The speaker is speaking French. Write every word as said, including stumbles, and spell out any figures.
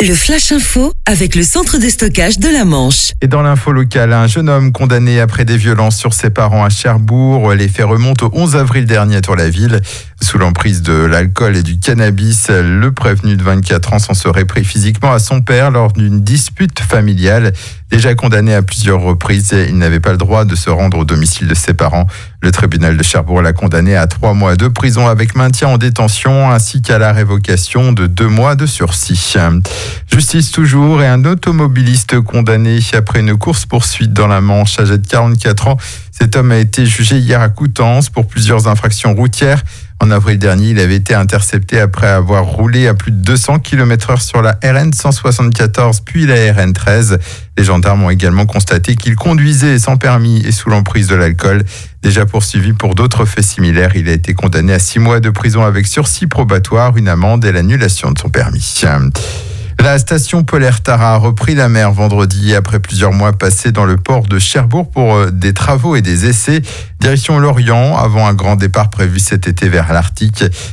Le Flash Info avec le centre de stockage de la Manche. Et dans l'info locale, un jeune homme condamné après des violences sur ses parents à Cherbourg. Les faits remontent au onze avril dernier à Tour-la-Ville. Sous l'emprise de l'alcool et du cannabis, le prévenu de vingt-quatre ans s'en serait pris physiquement à son père lors d'une dispute familiale. Déjà condamné à plusieurs reprises, il n'avait pas le droit de se rendre au domicile de ses parents. Le tribunal de Cherbourg l'a condamné à trois mois de prison avec maintien en détention ainsi qu'à la révocation de deux mois de sursis. Justice toujours, et un automobiliste condamné après une course-poursuite dans la Manche, âgé de quarante-quatre ans. Cet homme a été jugé hier à Coutances pour plusieurs infractions routières. En avril dernier, il avait été intercepté après avoir roulé à plus de deux cents kilomètres heure sur la R N cent soixante-quatorze puis la R N treize. Les gendarmes ont également constaté qu'il conduisait sans permis et sous l'emprise de l'alcool. Déjà poursuivi pour d'autres faits similaires, il a été condamné à six mois de prison avec sursis probatoire, une amende et l'annulation de son permis. La station Polaire Tara a repris la mer vendredi après plusieurs mois passés dans le port de Cherbourg pour des travaux et des essais. Direction Lorient avant un grand départ prévu cet été vers l'Arctique.